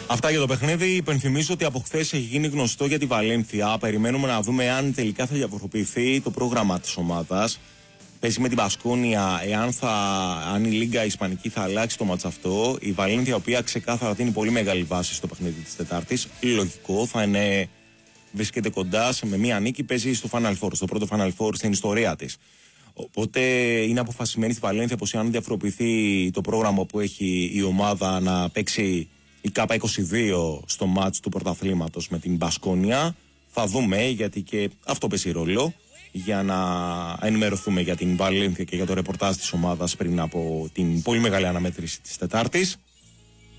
Αυτά για το παιχνίδι. Υπενθυμίζω ότι από χθες έχει γίνει γνωστό για τη Βαλένθια. Περιμένουμε να δούμε αν τελικά θα διαφοροποιηθεί το πρόγραμμα της ομάδας. Παίζει με την Μπασκόνια, αν η Λίγκα Ισπανική θα αλλάξει το μάτς αυτό. Η Βαλένθια, η οποία ξεκάθαρα δίνει πολύ μεγάλη βάση στο παιχνίδι της Τετάρτης. Λογικό, βρίσκεται κοντά με μία νίκη, παίζει στο Final Four, στο πρώτο Final Four στην ιστορία της. Οπότε είναι αποφασισμένη στη Βαλένθια πως αν διαφοροποιηθεί το πρόγραμμα που έχει η ομάδα να παίξει η K22 στο μάτς του πρωταθλήματος με την Μπασκόνια, θα δούμε, γιατί και αυτό παίζει ρόλο, για να ενημερωθούμε για την Βαλένθια και για το ρεπορτάζ της ομάδας πριν από την πολύ μεγάλη αναμέτρηση της Τετάρτης.